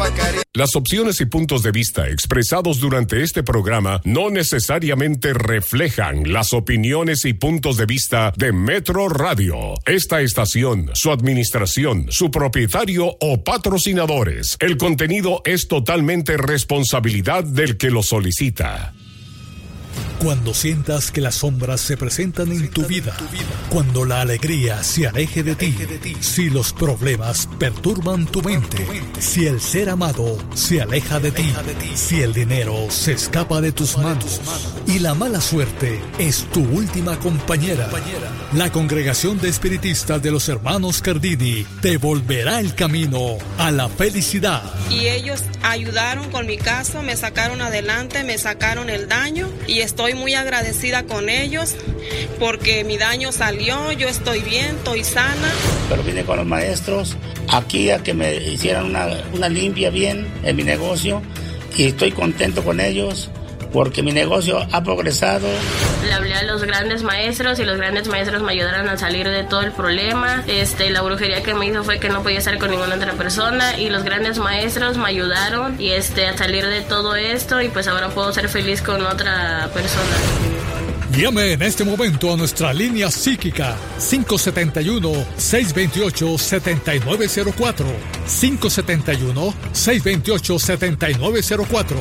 Las opciones y puntos de vista expresados durante este programa no necesariamente reflejan las opiniones y puntos de vista de Metro Radio, esta estación, su administración, su propietario o patrocinadores. El contenido es totalmente responsabilidad del que lo solicita. Cuando sientas que las sombras se presentan en tu vida, cuando la alegría se aleje de ti, si los problemas perturban tu mente, si el ser amado se aleja de ti, si el dinero se escapa de tus manos y la mala suerte es tu última compañera, la Congregación de Espiritistas de los Hermanos Cardini te volverá el camino a la felicidad. Y ellos ayudaron con mi caso, me sacaron adelante, me sacaron el daño y estoy muy agradecida con ellos porque mi daño salió, yo estoy bien, estoy sana. Pero vine con los maestros aquí a que me hicieran una limpia bien en mi negocio y estoy contento con ellos porque mi negocio ha progresado. Le hablé a los grandes maestros y los grandes maestros me ayudaron a salir de todo el problema. La brujería que me hizo fue que no podía estar con ninguna otra persona y los grandes maestros me ayudaron y a salir de todo esto y pues ahora puedo ser feliz con otra persona. Llame en este momento a nuestra línea psíquica 571-628-7904 571-628-7904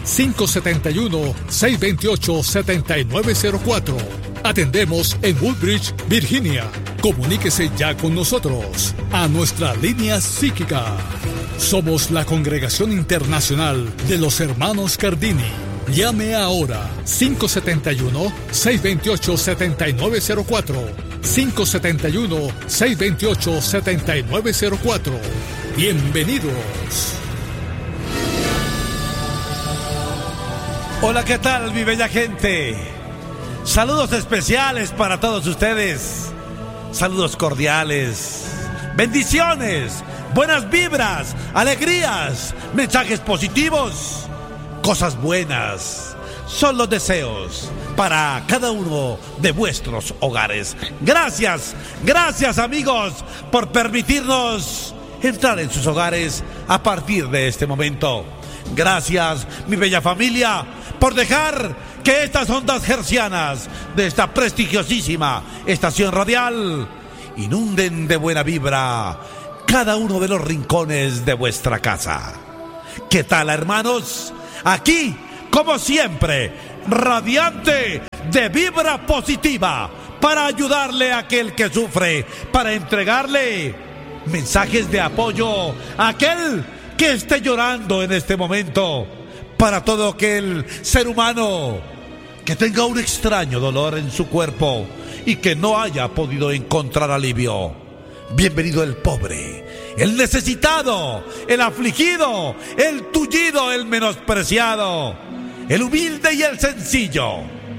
571-628-7904. Atendemos en Woodbridge, Virginia. Comuníquese ya con nosotros a nuestra línea psíquica. Somos la Congregación Internacional de los Hermanos Cardini. Llame ahora 571-628-7904 571-628-7904. Bienvenidos. Hola, ¿qué tal, mi bella gente? Saludos especiales para todos ustedes. Saludos cordiales. Bendiciones, buenas vibras, alegrías, mensajes positivos, cosas buenas. Son los deseos para cada uno de vuestros hogares. Gracias, gracias amigos por permitirnos entrar en sus hogares a partir de este momento. Gracias, mi bella familia, por dejar que estas ondas hercianas de esta prestigiosísima estación radial inunden de buena vibra cada uno de los rincones de vuestra casa. ¿Qué tal, hermanos? Aquí, como siempre, radiante de vibra positiva para ayudarle a aquel que sufre, para entregarle mensajes de apoyo a aquel que esté llorando en este momento, para todo aquel ser humano que tenga un extraño dolor en su cuerpo y que no haya podido encontrar alivio. Bienvenido el pobre, el necesitado, el afligido, el tullido, el menospreciado, el humilde y el sencillo.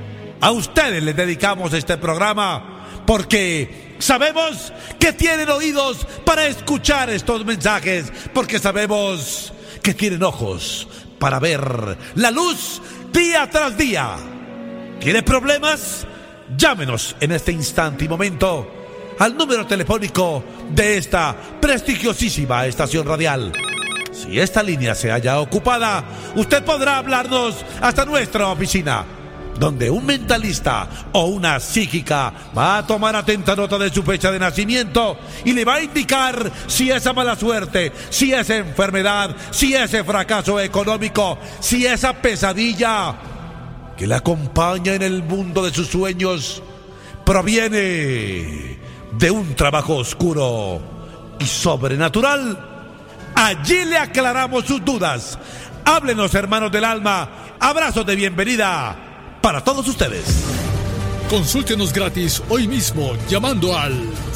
A ustedes les dedicamos este programa porque sabemos que tienen oídos para escuchar estos mensajes, porque sabemos que tienen ojos para ver la luz día tras día. ¿Tiene problemas? Llámenos en este instante y momento al número telefónico de esta prestigiosísima estación radial. Si esta línea se halla ocupada, usted podrá hablarnos hasta nuestra oficina, donde un mentalista o una psíquica va a tomar atenta nota de su fecha de nacimiento y le va a indicar si esa mala suerte, si esa enfermedad, si ese fracaso económico, si esa pesadilla que le acompaña en el mundo de sus sueños proviene de un trabajo oscuro y sobrenatural. Allí le aclaramos sus dudas. Háblenos, hermanos del alma. Abrazos de bienvenida para todos ustedes. Consúltenos gratis hoy mismo llamando al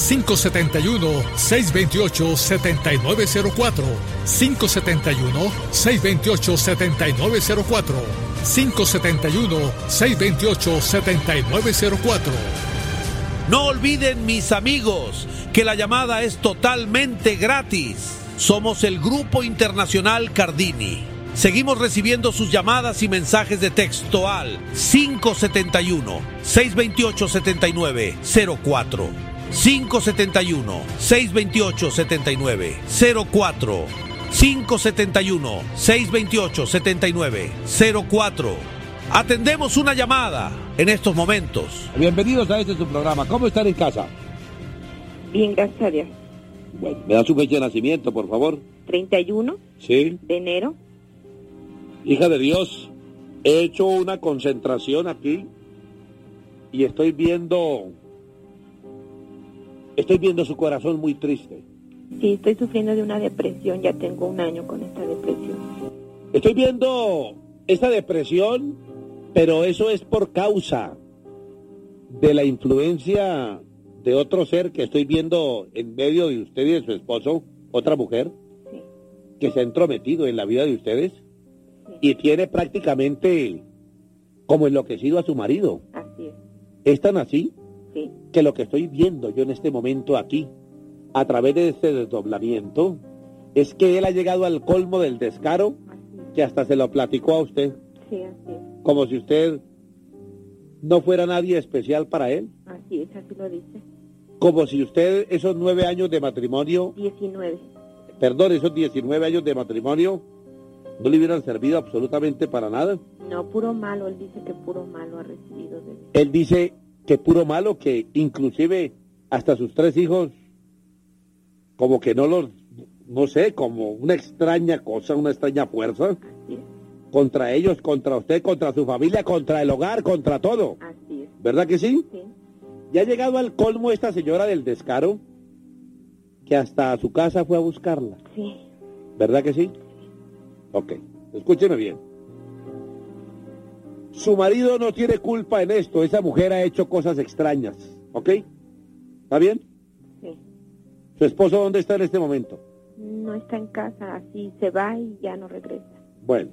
571-628-7904 571-628-7904 571-628-7904. No olviden, mis amigos, que la llamada es totalmente gratis. Somos el Grupo Internacional Cardini. Seguimos recibiendo sus llamadas y mensajes de texto al 571-628-7904 571-628-7904 571-628-7904. Atendemos una llamada en estos momentos. Bienvenidos a este su programa. ¿Cómo están en casa? Bien, gracias a Dios. Bueno, ¿me da su fecha de nacimiento, por favor? 31 Sí. de enero. Hija de Dios, he hecho una concentración aquí y estoy viendo su corazón muy triste. Sí, estoy sufriendo de una depresión, ya tengo 1 año con esta depresión. Estoy viendo esta depresión, pero eso es por causa de la influencia de otro ser que estoy viendo en medio de usted y de su esposo, otra mujer, Sí. que se ha entrometido en la vida de ustedes y tiene prácticamente como enloquecido a su marido. Así es. ¿Es tan así? Sí. Que lo que estoy viendo yo en este momento aquí, a través de este desdoblamiento, es que él ha llegado al colmo del descaro, Así es. que hasta se lo platicó a usted, Sí, así es. como si usted no fuera nadie especial para él, Así es, así lo dice. como si usted esos 9 años de matrimonio, 19. esos 19 años de matrimonio, no le hubieran servido absolutamente para nada. No, puro malo, él dice que puro malo ha recibido de él. Él dice que puro malo, que inclusive hasta sus 3 hijos, como que no sé, como una extraña cosa, una extraña fuerza, Así es, contra ellos, contra usted, contra su familia, contra el hogar, contra todo. así es. ¿Verdad que sí? Sí, Ya ha llegado al colmo esta señora del descaro, que hasta a su casa fue a buscarla. sí. ¿Verdad que sí? Ok, escúcheme bien. Su marido no tiene culpa en esto, esa mujer ha hecho cosas extrañas, ¿ok? ¿Está bien? Sí. ¿Su esposo dónde está en este momento? No está en casa, así se va y ya no regresa. Bueno,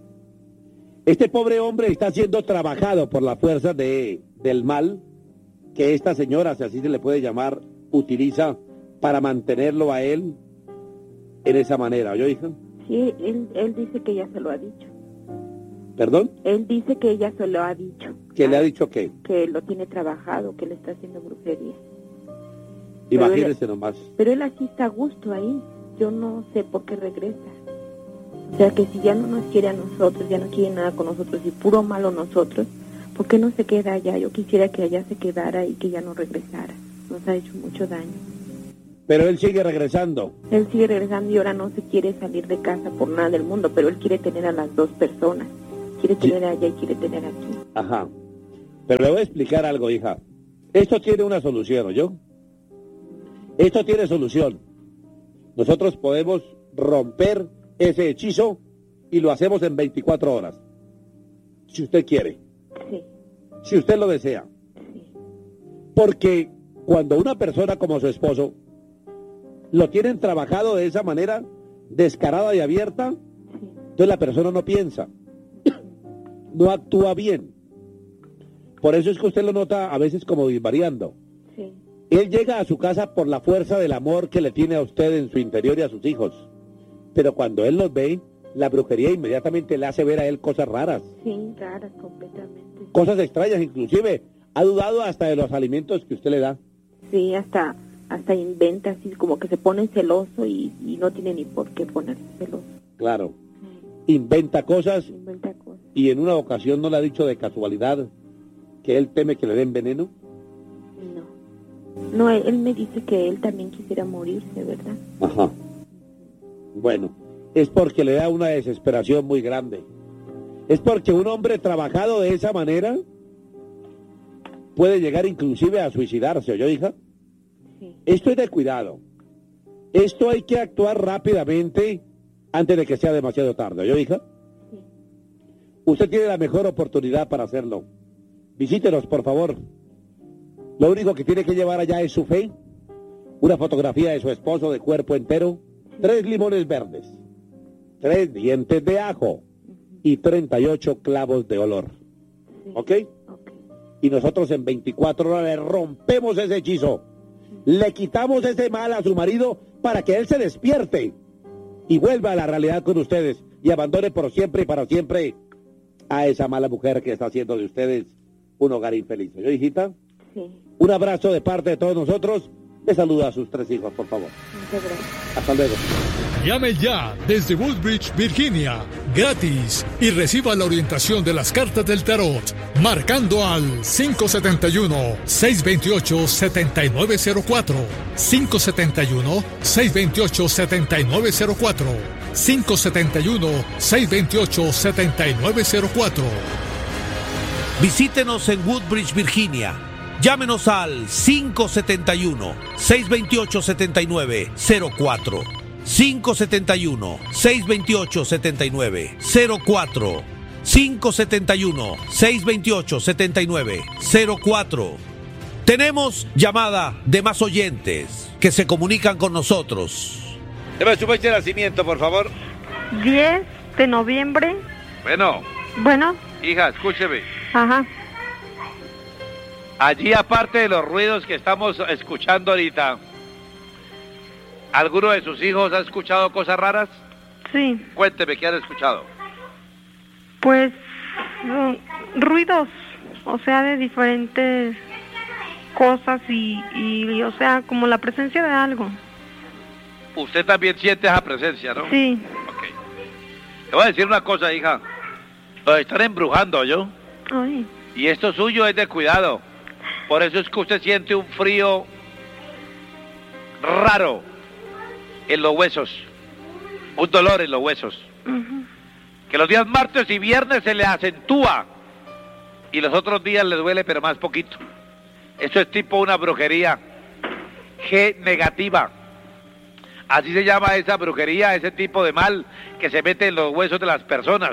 este pobre hombre está siendo trabajado por la fuerza del mal que esta señora, si así se le puede llamar, utiliza para mantenerlo a él en esa manera, ¿oyó, hija? Sí, él dice que ya se lo ha dicho. ¿Perdón? Él dice que ella se lo ha dicho. ¿Que le ha dicho qué? Que lo tiene trabajado, que le está haciendo brujería. Imagínese nomás. Pero él aquí está a gusto ahí. Yo no sé por qué regresa. O sea, que si ya no nos quiere a nosotros, ya no quiere nada con nosotros y puro malo nosotros, ¿por qué no se queda allá? Yo quisiera que allá se quedara y que ya no regresara. Nos ha hecho mucho daño. Pero él sigue regresando. Él sigue regresando y ahora no se quiere salir de casa por nada del mundo, pero él quiere tener a las 2 personas. Quiere tener allá y quiere tener aquí. Ajá. Pero le voy a explicar algo, hija. Esto tiene una solución, ¿oyó? Esto tiene solución. Nosotros podemos romper ese hechizo y lo hacemos en 24 horas. Si usted quiere. Sí, Si usted lo desea. sí, Porque cuando una persona como su esposo lo tienen trabajado de esa manera, descarada y abierta, sí. entonces la persona no piensa, no actúa bien. Por eso es que usted lo nota a veces como disvariando. Sí, Él llega a su casa por la fuerza del amor que le tiene a usted en su interior y a sus hijos. Pero cuando él los ve, la brujería inmediatamente le hace ver a él cosas raras, sí, raras completamente. cosas extrañas, inclusive ha dudado hasta de los alimentos que usted le da. Sí, hasta inventa así, como que se pone celoso y no tiene ni por qué ponerse celoso. Claro, Sí, inventa cosas inventa cosas. y en una ocasión no le ha dicho de casualidad que él teme que le den veneno. No, él me dice que él también quisiera morirse, ¿verdad? Ajá. Bueno, es porque le da una desesperación muy grande. Es porque un hombre trabajado de esa manera puede llegar inclusive a suicidarse, ¿oyó, hija? Sí, Esto es de cuidado. Esto hay que actuar rápidamente antes de que sea demasiado tarde, ¿oyó, hija? sí. Usted tiene la mejor oportunidad para hacerlo. Visítenos, por favor. Lo único que tiene que llevar allá es su fe, una fotografía de su esposo de cuerpo entero, 3 limones verdes, 3 dientes de ajo y 38 clavos de olor. Sí. ¿Ok? Ok. Y nosotros en 24 horas le rompemos ese hechizo. Le quitamos ese mal a su marido para que él se despierte y vuelva a la realidad con ustedes y abandone por siempre y para siempre a esa mala mujer que está haciendo de ustedes un hogar infeliz. ¿Yo, hijita? Sí, Un abrazo de parte de todos nosotros. Le saluda a sus 3 hijos, por favor. muchas gracias. Hasta luego. Llame ya desde Woodbridge, Virginia, gratis, y reciba la orientación de las cartas del tarot, marcando al 571-628-7904, 571-628-7904, 571-628-7904. Visítenos en Woodbridge, Virginia. Llámenos al 571-628-7904. 571-628-7904. 571-628-7904. Tenemos llamada de más oyentes que se comunican con nosotros. Deme su fecha de nacimiento, por favor. 10 de noviembre. Bueno, hija, escúcheme. Ajá. Allí, aparte de los ruidos que estamos escuchando ahorita, ¿alguno de sus hijos ha escuchado cosas raras? Sí. Cuénteme, ¿qué han escuchado? Pues ruidos, o sea, de diferentes cosas y o sea, como la presencia de algo. Usted también siente esa presencia, ¿no? Sí. Ok. Le voy a decir una cosa, hija. Los están embrujando, ¿yo? Ay. Y esto suyo es de cuidado. Por eso es que usted siente un frío raro en los huesos, un dolor en los huesos, que los días martes y viernes se le acentúa y los otros días le duele pero más poquito. Eso es tipo una brujería G negativa, así se llama esa brujería, ese tipo de mal que se mete en los huesos de las personas.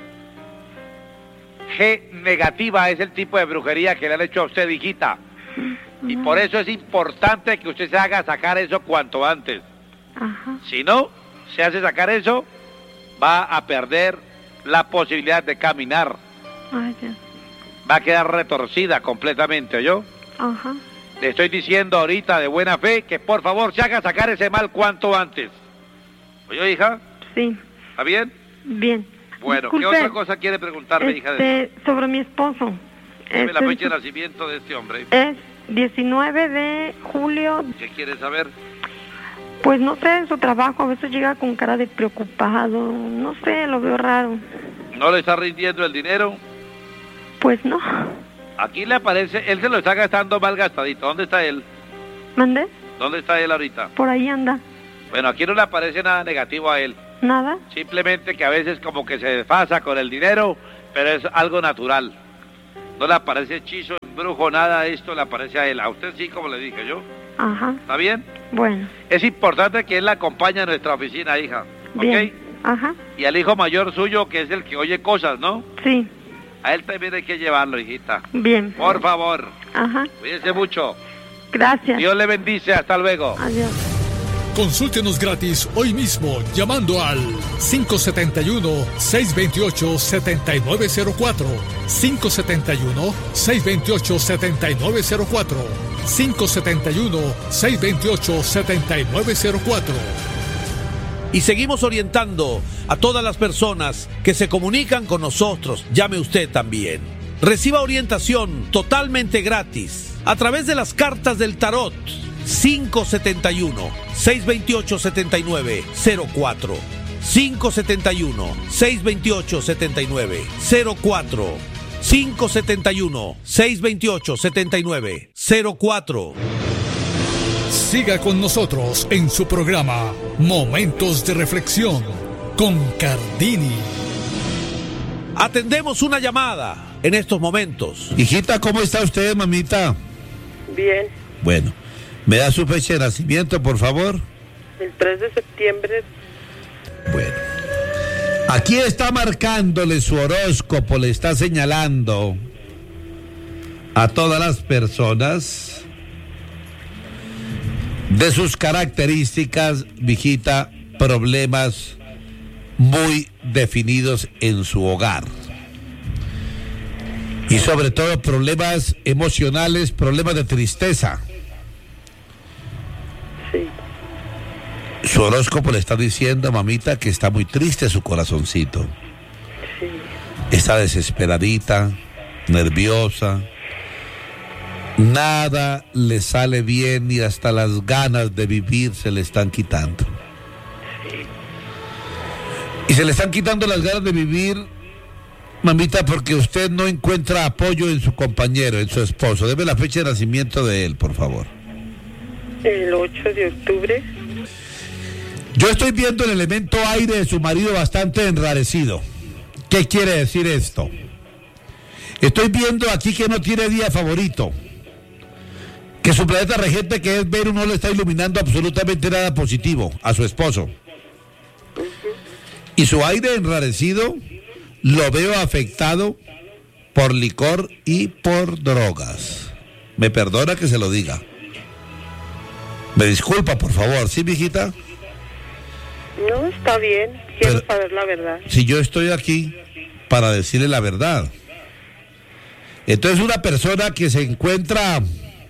G negativa es el tipo de brujería que le han hecho a usted, hijita. Y por eso es importante que usted se haga sacar eso cuanto antes. Ajá. Si no se hace sacar eso, va a perder la posibilidad de caminar. Ay, ya. Va a quedar retorcida completamente, ¿oyó? Ajá. Le estoy diciendo ahorita de buena fe que por favor se haga sacar ese mal cuanto antes. ¿Oyó, hija? Sí. ¿Está bien? Bien. Bueno, Disculpe, ¿qué otra cosa quiere preguntarme, hija de eso? Sobre mi esposo. Dime la fecha de nacimiento de este hombre. Es 19 de julio. ¿Qué quiere saber? Pues no sé, su trabajo a veces llega con cara de preocupado, no sé, lo veo raro. ¿No le está rindiendo el dinero? Pues no. Aquí le aparece, él se lo está gastando mal gastadito. ¿Dónde está él? ¿Mandé? ¿Dónde está él ahorita? Por ahí anda. Bueno, aquí no le aparece nada negativo a él. ¿Nada? Simplemente que a veces como que se desfasa con el dinero, pero es algo natural. No le aparece hechizo, embrujo, nada de esto le aparece a él. A usted sí, como le dije yo. Ajá. ¿Está bien? Bueno. Es importante que él la acompañe a nuestra oficina, hija. Bien. ¿Ok? Ajá. Y al hijo mayor suyo, que es el que oye cosas, ¿no? Sí. A él también hay que llevarlo, hijita. Bien. Por favor. Ajá. Cuídese mucho. Gracias. Dios le bendice. Hasta luego. Adiós. Consúltenos gratis hoy mismo llamando al 571-628-7904, 571-628-7904, 571-628-7904. Y seguimos orientando a todas las personas que se comunican con nosotros. Llame usted también. Reciba orientación totalmente gratis a través de las cartas del tarot. 571-628-7904, 571-628-7904, 571-628-7904. Siga con nosotros en su programa Momentos de Reflexión con Cardini. Atendemos una llamada en estos momentos. Hijita, ¿cómo está usted, mamita? Bien. Bueno, ¿me da su fecha de nacimiento, por favor? El 3 de septiembre. Bueno, aquí está marcándole su horóscopo, le está señalando a todas las personas de sus características, mijita, problemas muy definidos en su hogar. Y sobre todo problemas emocionales, problemas de tristeza. Sí. Su horóscopo le está diciendo, mamita, que está muy triste su corazoncito. Sí. Está desesperadita, nerviosa. Nada le sale bien y hasta las ganas de vivir se le están quitando. Sí. Y se le están quitando las ganas de vivir, mamita, porque usted no encuentra apoyo en su compañero, en su esposo. Deme la fecha de nacimiento de él, por favor. El 8 de octubre. Yo estoy viendo el elemento aire de su marido bastante enrarecido. ¿Qué quiere decir esto? Estoy viendo aquí que no tiene día favorito. Que su planeta regente, que es Venus, no le está iluminando absolutamente nada positivo a su esposo. Y su aire enrarecido lo veo afectado por licor y por drogas. Me perdona que se lo diga. Me disculpa, por favor. ¿Sí, mijita? No, está bien. Quiero saber la verdad. Si yo estoy aquí para decirle la verdad. Entonces, una persona que se encuentra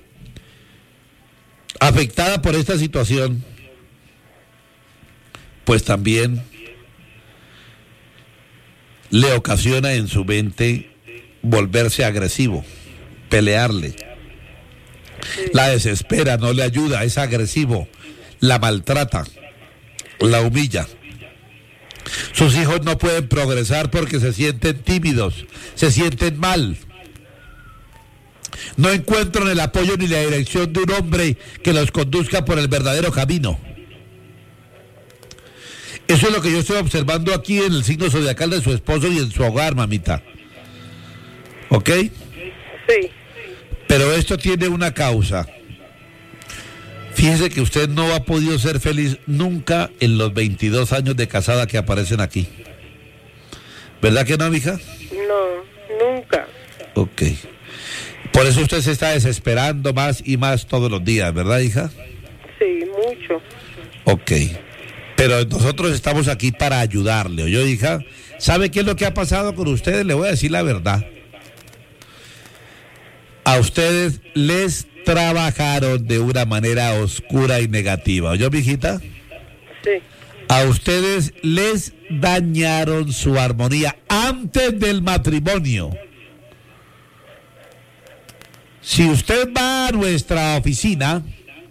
afectada por esta situación, pues también le ocasiona en su mente volverse agresivo, pelearle. La desespera, no le ayuda, es agresivo, la maltrata, la humilla. Sus hijos no pueden progresar porque se sienten tímidos, se sienten mal. No encuentran el apoyo ni la dirección de un hombre que los conduzca por el verdadero camino. Eso es lo que yo estoy observando aquí en el signo zodiacal de su esposo y en su hogar, mamita. ¿Ok? Sí. Pero esto tiene una causa. Fíjese que usted no ha podido ser feliz nunca en los 22 años de casada que aparecen aquí. ¿Verdad que no, mija? No, nunca. Ok. Por eso usted se está desesperando más y más todos los días, ¿verdad, hija? Sí, mucho. Ok. Pero nosotros estamos aquí para ayudarle, ¿oyó, hija? ¿Sabe qué es lo que ha pasado con ustedes? Le voy a decir la verdad. A ustedes les trabajaron de una manera oscura y negativa, ¿oyó, mijita? Sí. A ustedes les dañaron su armonía antes del matrimonio. Si usted va a nuestra oficina,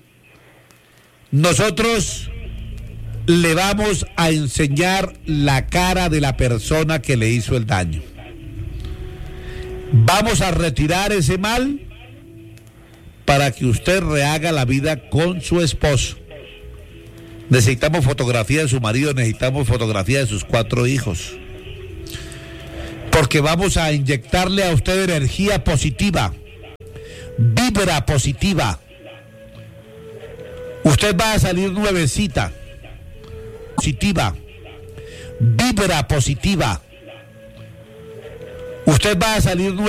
nosotros le vamos a enseñar la cara de la persona que le hizo el daño. Vamos a retirar ese mal para que usted rehaga la vida con su esposo. Necesitamos fotografía de su marido, necesitamos fotografía de sus 4 hijos. Porque vamos a inyectarle a usted energía positiva, vibra positiva. Usted va a salir nuevecita, positiva, vibra positiva. Usted va a salir nueva.